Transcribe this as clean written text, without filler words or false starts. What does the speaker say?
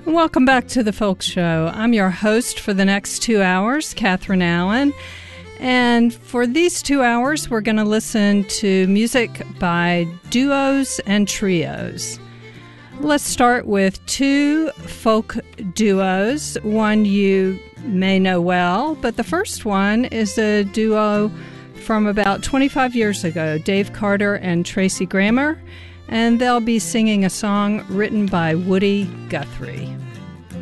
Welcome back to the Folk Show. I'm your host for the next 2 hours, Catherine Allen. And for these 2 hours, we're going to listen to music by duos and trios. Let's start with two folk duos, one you may know well, but the first one is a duo from about 25 years ago, Dave Carter and Tracy Grammer, and they'll be singing a song written by Woody Guthrie.